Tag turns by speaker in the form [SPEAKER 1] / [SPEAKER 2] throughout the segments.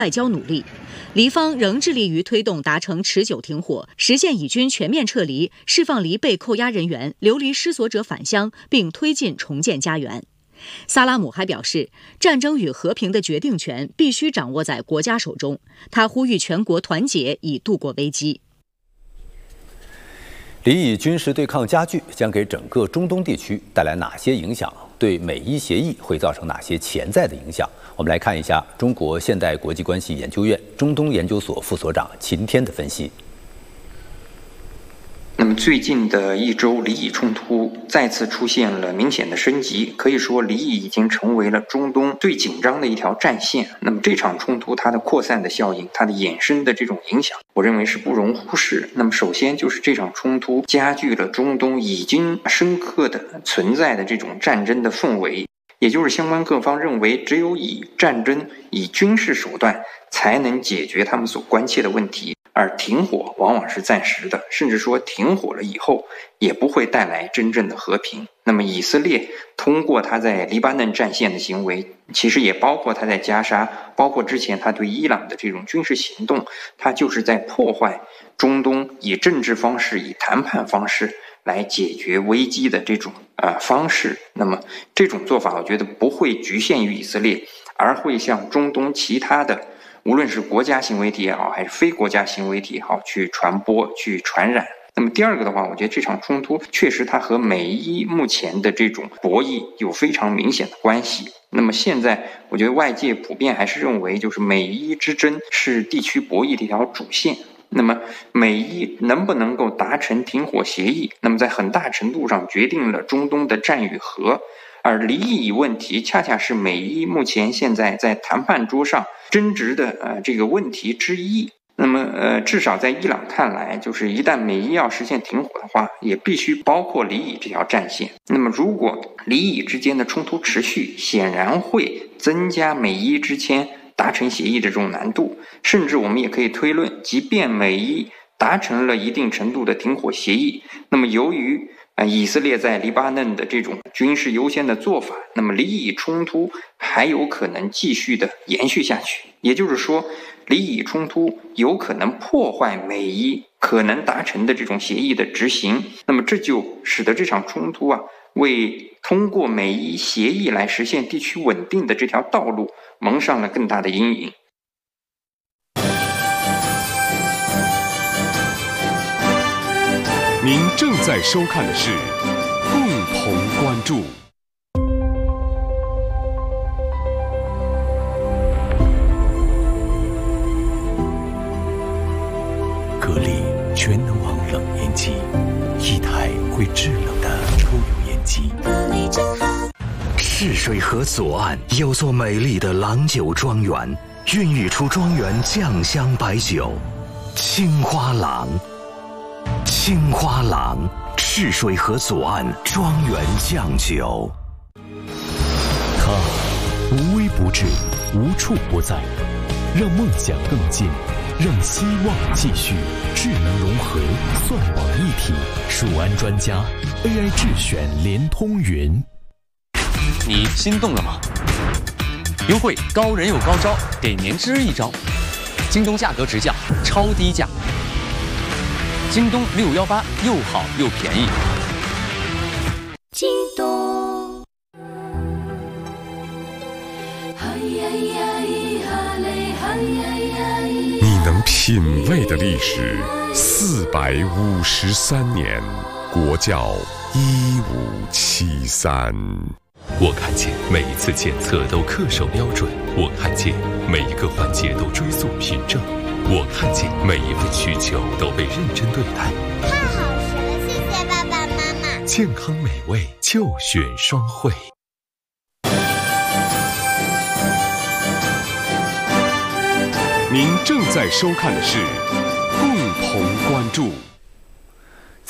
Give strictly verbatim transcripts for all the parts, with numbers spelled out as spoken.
[SPEAKER 1] 外交努力，黎方仍致力于推动达成持久停火，实现以军全面撤离，释放离被扣押人员、流离失所者返乡，并推进重建家园。萨拉姆还表示，战争与和平的决定权必须掌握在国家手中。他呼吁全国团结，以度过危机。
[SPEAKER 2] 黎以军事对抗加剧，将给整个中东地区带来哪些影响？对美伊协议会造成哪些潜在的影响？我们来看一下中国现代国际关系研究院中东研究所副所长秦天的分析。
[SPEAKER 3] 那么最近的一周，黎以冲突再次出现了明显的升级，可以说黎以已经成为了中东最紧张的一条战线。那么这场冲突它的扩散的效应，它的衍生的这种影响，我认为是不容忽视。那么首先就是这场冲突加剧了中东已经深刻的存在的这种战争的氛围，也就是相关各方认为，只有以战争、以军事手段才能解决他们所关切的问题。而停火往往是暂时的，甚至说停火了以后也不会带来真正的和平。那么以色列通过他在黎巴嫩战线的行为，其实也包括他在加沙，包括之前他对伊朗的这种军事行动，他就是在破坏中东以政治方式、以谈判方式来解决危机的这种呃方式。那么这种做法我觉得不会局限于以色列，而会向中东其他的无论是国家行为体也好，还是非国家行为体也好，去传播、去传染。那么第二个的话，我觉得这场冲突确实它和美伊目前的这种博弈有非常明显的关系。那么现在我觉得外界普遍还是认为，就是美伊之争是地区博弈的一条主线。那么美伊能不能够达成停火协议，那么在很大程度上决定了中东的战与和。而黎以问题恰恰是美伊目前现在在谈判桌上争执的呃这个问题之一。那么呃至少在伊朗看来，就是一旦美伊要实现停火的话，也必须包括黎以这条战线。那么如果黎以之间的冲突持续，显然会增加美伊之间达成协议的这种难度。甚至我们也可以推论，即便美伊达成了一定程度的停火协议，那么由于呃，以色列在黎巴嫩的这种军事优先的做法，那么黎以冲突还有可能继续的延续下去。也就是说，黎以冲突有可能破坏美伊可能达成的这种协议的执行。那么这就使得这场冲突啊，为通过美伊协议来实现地区稳定的这条道路蒙上了更大的阴影。
[SPEAKER 4] 您正在收看的是共同关注。
[SPEAKER 5] 格力全能王冷烟机，一台会制冷的抽油烟机。格力真好。赤水河左岸有座美丽的郎酒庄园，孕育出庄园酱香白酒，青花郎。青花郎，赤水河左岸庄园酱酒。它无微不至，无处不在，让梦想更近，让希望继续。智能融合，算网一体，数安专家 A I 智选联通云。
[SPEAKER 6] 你心动了吗？优惠高人有高招，给年之一招。京东价格直降，超低价。京东六一八又好又便宜。
[SPEAKER 7] 京东。
[SPEAKER 4] 你能品味的历史四百五十三年，国窖一五七三。
[SPEAKER 5] 我看见每一次检测都恪守标准，我看见每一个环节都追溯凭证。我看见每一份需求都被认真对待。
[SPEAKER 7] 太好吃了，谢谢爸爸妈妈。
[SPEAKER 5] 健康美味就选双汇。
[SPEAKER 4] 您正在收看的是共同关注。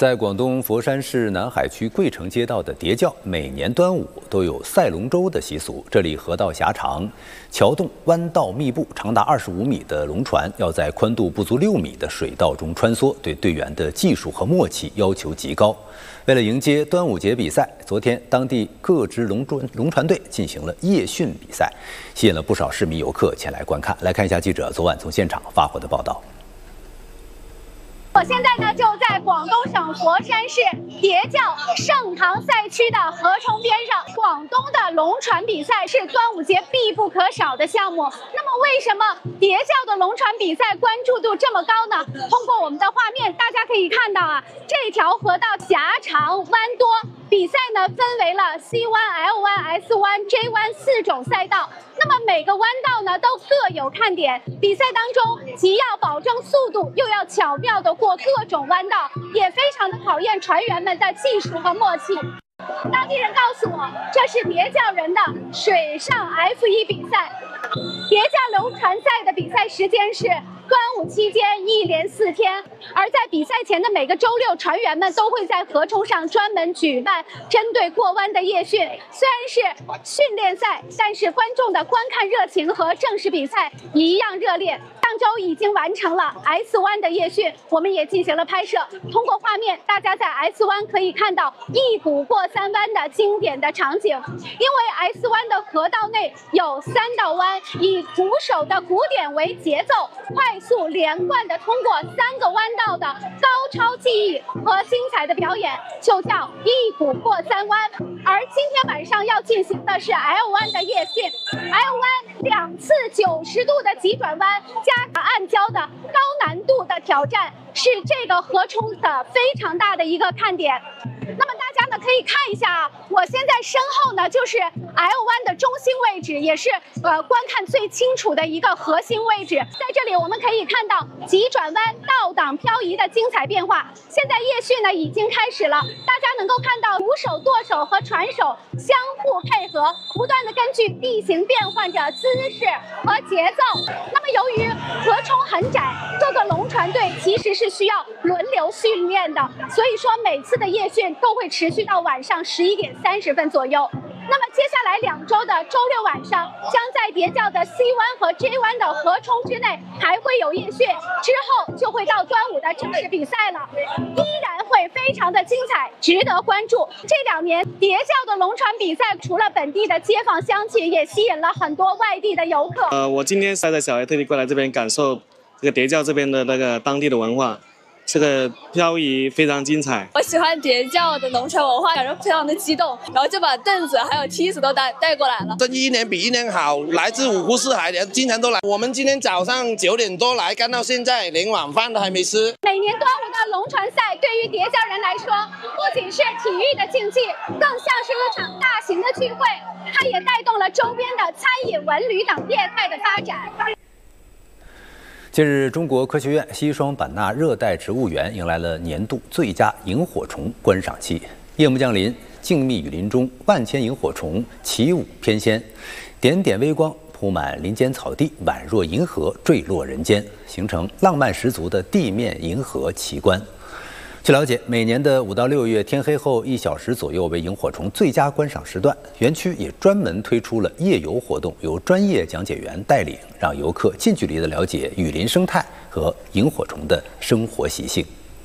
[SPEAKER 2] 在广东佛山市南海区桂城街道的叠教，每年端午都有赛龙舟的习俗。这里河道狭长，桥洞弯道密布，长达二十五米的龙船要在宽度不足六米的水道中穿梭，对队员的技术和默契要求极高。为了迎接端午节比赛，昨天当地各支龙船龙船队进行了夜训比赛，吸引了不少市民游客前来观看。来看一下记者昨晚从现场发回的报道。
[SPEAKER 8] 我现在呢就在广东省佛山市叠教盛唐赛区的河冲边上。广东的龙船比赛是端午节必不可少的项目。那么为什么叠教的龙船比赛关注度这么高呢？通过我们的画面，大家可以看到啊，这条河道狭长弯多。比赛呢分为了 C 弯、L 弯、S 弯、J 弯四种赛道。那么每个弯道呢都各有看点。比赛当中既要保证速度，又要巧妙的过各种弯道，也非常的考验船员们的技术和默契。当地人告诉我，这是叠教人的水上 F 一 比赛。叠教龙船赛的比赛时间是端午期间一连四天，而在比赛前的每个周六，船员们都会在河冲上专门举办针对过弯的夜训。虽然是训练赛，但是观众的观看热情和正式比赛一样热烈。上周已经完成了 S 弯的夜训，我们也进行了拍摄。通过画面，大家在 S 弯可以看到一鼓过三弯的经典的场景。因为 S 弯的河道内有三道弯，以鼓手的鼓点为节奏，快速连贯的通过三个弯道的高超技艺和精彩的表演，就叫一鼓过三弯。而今天晚上要进行的是 L 弯的夜训。L 弯两次九十度的急转弯加暗礁的高难度的挑战，是这个河冲的非常大的一个看点。那么大家呢可以看一下啊，我现在身后呢就是 L 弯的中心位置，也是呃观看最清楚的一个核心位置。在这里我们可以看到急转弯、倒档漂移的精彩变化。现在夜训呢已经开始了，大家能够看到鼓手、舵手和船手相互配合，不断的根据地形变换着姿势和节奏。那么由于河冲很窄，各个龙船队其实是需要轮流训练的，所以说每次的夜训都会持续到晚上十一点三十分左右。那么接下来两周的周六晚上，将在叠教的 C 弯和 J 弯的河冲之内还会有夜训，之后就会到端午的正式比赛了，依然会非常的精彩，值得关注。这两年叠教的龙船比赛，除了本地的街坊乡亲，也吸引了很多外地的游客。
[SPEAKER 9] 呃，我今天带着小孩特地过来这边感受这个叠教这边的那个当地的文化。这个漂移非常精彩，
[SPEAKER 10] 我喜欢叠教的龙船文化，感觉非常的激动，然后就把凳子还有梯子都带带过来了。
[SPEAKER 11] 这一年比一年好，来自五湖四海的经常都来。我们今天早上九点多来，干到现在，连晚饭都还没吃。
[SPEAKER 8] 每年端午的龙船赛对于叠教人来说，不仅是体育的竞技，更像是一场大型的聚会，它也带动了周边的餐饮、文旅等业态的发展。
[SPEAKER 2] 近日，中国科学院西双版纳热带植物园迎来了年度最佳萤火虫观赏期。夜幕降临，静谧雨林中，万千萤火虫起舞翩跹，点点微光铺满林间草地，宛若银河坠落人间，形成浪漫十足的地面银河奇观。据了解，每年的五到六月天黑后一小时左右为萤火虫最佳观赏时段，园区也专门推出了夜游活动，由专业讲解员带领，让游客近距离地了解雨林生态和萤火虫的生活习性。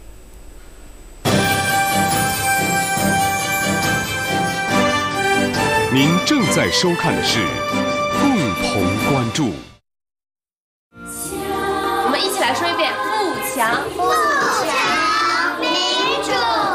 [SPEAKER 4] 您正在收看的是共同关注。
[SPEAKER 10] 我们一起来说一遍：富强。